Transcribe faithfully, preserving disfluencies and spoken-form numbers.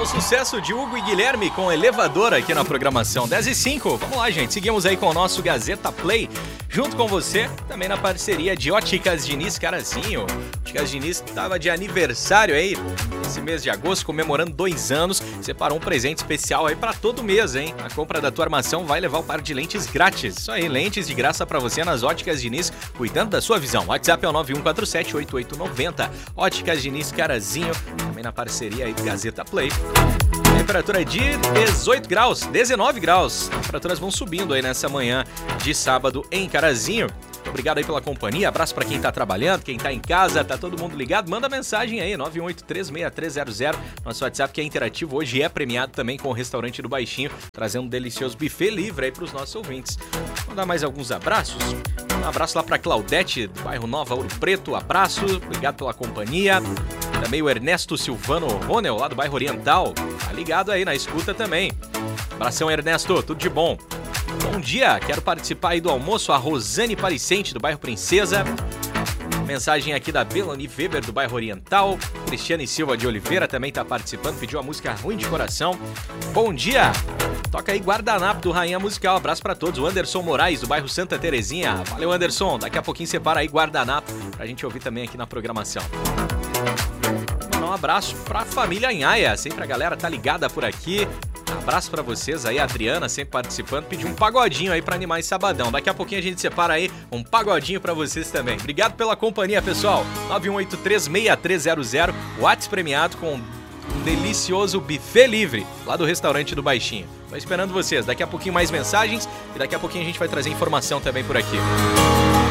Sucesso de Hugo e Guilherme com Elevador aqui na programação dez e cinco. Vamos lá, gente. Seguimos aí com o nosso Gazeta Play. Junto com você, também na parceria de Óticas Diniz Carazinho. Óticas Diniz estava de aniversário aí esse mês de agosto, comemorando dois anos. Separou um presente especial aí para todo mês, hein? A compra da tua armação vai levar o par de lentes grátis. Isso aí, lentes de graça para você nas Óticas Diniz, cuidando da sua visão. WhatsApp é o nove um quatro sete, oito oito nove zero. Óticas Diniz Carazinho, também na parceria aí do Gazeta Play. Temperatura de dezoito graus, dezenove graus. Temperaturas vão subindo aí nessa manhã de sábado em Carazinho. Obrigado aí pela companhia, abraço pra quem tá trabalhando, quem tá em casa, tá todo mundo ligado, manda mensagem aí, nove um oito três, seis três zero zero, nosso WhatsApp que é interativo, hoje é premiado também com o Restaurante do Baixinho, trazendo um delicioso buffet livre aí pros nossos ouvintes. Vou mandar mais alguns abraços, um abraço lá pra Claudete, do bairro Nova Ouro Preto, abraço, obrigado pela companhia, também o Ernesto Silvano Ronel, lá do bairro Oriental, tá ligado aí na escuta também. Abração, Ernesto, tudo de bom. Bom dia, quero participar aí do almoço, a Rosane Palicente, do bairro Princesa. Mensagem aqui da Belani Weber, do bairro Oriental. Cristiane Silva de Oliveira também está participando, pediu a música Ruim de Coração. Bom dia, toca aí Guardanapo do Rainha Musical, abraço para todos. O Anderson Moraes, do bairro Santa Terezinha. Valeu, Anderson, daqui a pouquinho separa aí Guardanapo pra gente ouvir também aqui na programação. Um abraço pra família Anhaia, sempre a galera tá ligada por aqui. Abraço pra vocês aí, a Adriana sempre participando, pediu um pagodinho aí pra animar esse sabadão. Daqui a pouquinho a gente separa aí um pagodinho pra vocês também. Obrigado pela companhia, pessoal. nove um oito três, seis três zero zero, WhatsApp premiado com um delicioso buffet livre lá do Restaurante do Baixinho. Tô esperando vocês. Daqui a pouquinho mais mensagens e daqui a pouquinho a gente vai trazer informação também por aqui.